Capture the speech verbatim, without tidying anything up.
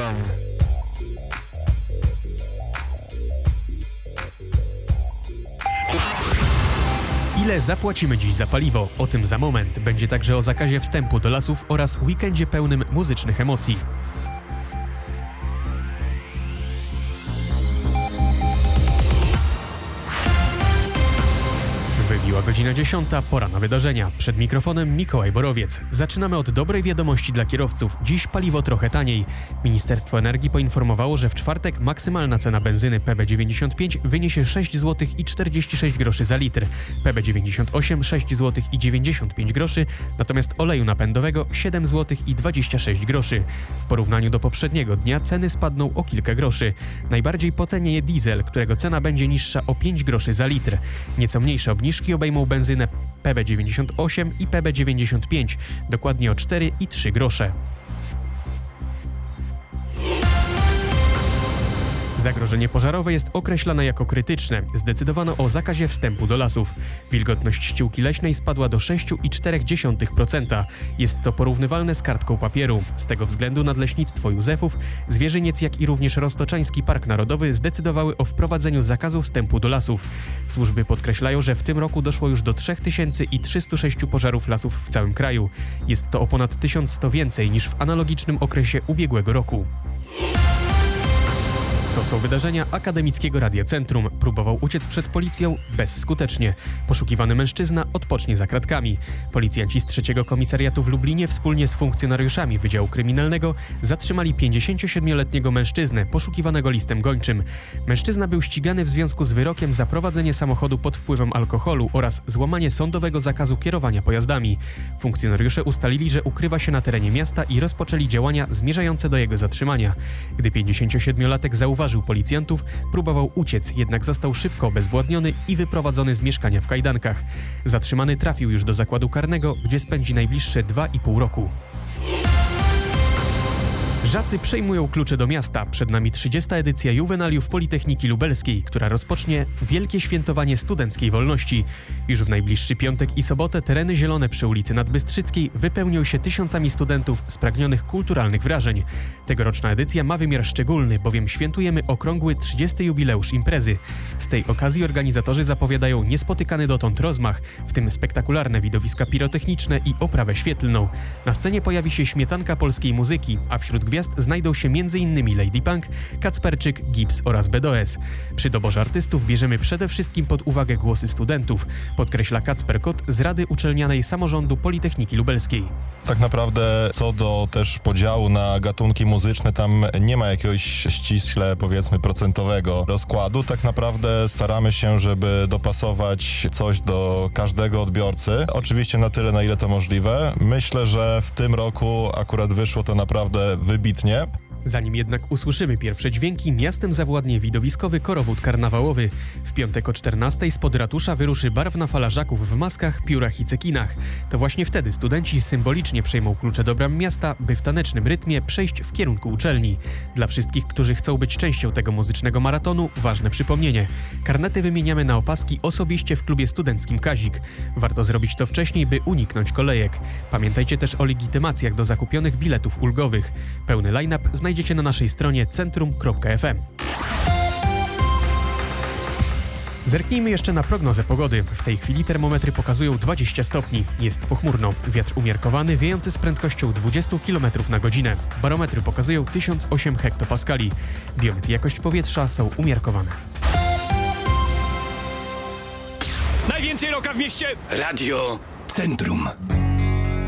Ile zapłacimy dziś za paliwo? O tym za moment. Będzie także o zakazie wstępu do lasów oraz weekendzie pełnym muzycznych emocji. Wybiła godzina dziesiąta, pora na wydarzenia. Przed mikrofonem Mikołaj Borowiec. Zaczynamy od dobrej wiadomości dla kierowców. Dziś paliwo trochę taniej. Ministerstwo Energii poinformowało, że w czwartek maksymalna cena benzyny P B dziewięćdziesiąt pięć wyniesie sześć złotych i czterdzieści sześć groszy za litr, P B dziewięćdziesiąt osiem sześć złotych i dziewięćdziesiąt pięć groszy, natomiast oleju napędowego siedem złotych i dwadzieścia sześć groszy. W porównaniu do poprzedniego dnia ceny spadną o kilka groszy. Najbardziej potanieje diesel, którego cena będzie niższa o pięć groszy za litr. Nieco mniejsze obniżki obejmą benzynę P B dziewięćdziesiąt osiem i P B dziewięćdziesiąt pięć, dokładnie o cztery i trzy grosze. Zagrożenie pożarowe jest określane jako krytyczne. Zdecydowano o zakazie wstępu do lasów. Wilgotność ściółki leśnej spadła do sześć przecinek cztery procent. Jest to porównywalne z kartką papieru. Z tego względu Nadleśnictwo Józefów, Zwierzyniec, jak i również Roztoczański Park Narodowy zdecydowały o wprowadzeniu zakazu wstępu do lasów. Służby podkreślają, że w tym roku doszło już do trzy tysiące trzysta sześć pożarów lasów w całym kraju. Jest to o ponad tysiąc sto więcej niż w analogicznym okresie ubiegłego roku. To są wydarzenia Akademickiego Radia Centrum. Próbował uciec przed policją bezskutecznie. Poszukiwany mężczyzna odpocznie za kratkami. Policjanci z trzeciego Komisariatu w Lublinie wspólnie z funkcjonariuszami Wydziału Kryminalnego zatrzymali pięćdziesięciosiedmioletniego mężczyznę poszukiwanego listem gończym. Mężczyzna był ścigany w związku z wyrokiem za prowadzenie samochodu pod wpływem alkoholu oraz złamanie sądowego zakazu kierowania pojazdami. Funkcjonariusze ustalili, że ukrywa się na terenie miasta i rozpoczęli działania zmierzające do jego zatrzymania. Gdy pięćdziesięciosiedmiolatek zauważył policjantów, próbował uciec, jednak został szybko obezwładniony i wyprowadzony z mieszkania w kajdankach. Zatrzymany trafił już do zakładu karnego, gdzie spędzi najbliższe dwa i pół roku. Żacy przejmują klucze do miasta. Przed nami trzydziesta edycja Juwenaliów Politechniki Lubelskiej, która rozpocznie wielkie świętowanie studenckiej wolności. Już w najbliższy piątek i sobotę tereny zielone przy ulicy Nadbystrzyckiej wypełnią się tysiącami studentów spragnionych kulturalnych wrażeń. Tegoroczna edycja ma wymiar szczególny, bowiem świętujemy okrągły trzydziesty jubileusz imprezy. Z tej okazji organizatorzy zapowiadają niespotykany dotąd rozmach, w tym spektakularne widowiska pirotechniczne i oprawę świetlną. Na scenie pojawi się śmietanka polskiej muzyki, a wśród gwiazd znajdą się między innymi Lady Punk, Kacperczyk, Gips oraz B D O S. Przy doborze artystów bierzemy przede wszystkim pod uwagę głosy studentów, podkreśla Kacper Kot z Rady Uczelnianej Samorządu Politechniki Lubelskiej. Tak naprawdę co do też podziału na gatunki muzyczne, tam nie ma jakiegoś ściśle, powiedzmy, procentowego rozkładu. Tak naprawdę staramy się, żeby dopasować coś do każdego odbiorcy. Oczywiście na tyle, na ile to możliwe. Myślę, że w tym roku akurat wyszło to naprawdę wybitnie. Zanim jednak usłyszymy pierwsze dźwięki, miastem zawładnie widowiskowy korowód karnawałowy. W piątek o czternastej spod ratusza wyruszy barwna fala żaków w maskach, piórach i cekinach. To właśnie wtedy studenci symbolicznie przejmą klucze do bram miasta, by w tanecznym rytmie przejść w kierunku uczelni. Dla wszystkich, którzy chcą być częścią tego muzycznego maratonu, ważne przypomnienie. Karnety wymieniamy na opaski osobiście w klubie studenckim Kazik. Warto zrobić to wcześniej, by uniknąć kolejek. Pamiętajcie też o legitymacjach do zakupionych biletów ulgowych. Pełny line-up znajdziecie na naszej stronie centrum kropka f m. Zerknijmy jeszcze na prognozę pogody. W tej chwili termometry pokazują dwadzieścia stopni. Jest pochmurno. Wiatr umiarkowany, wiejący z prędkością dwadzieścia kilometrów na godzinę. Barometry pokazują tysiąc osiem hektopaskali. Biometr i jakość powietrza są umiarkowane. Najwięcej roka w mieście! Radio Centrum.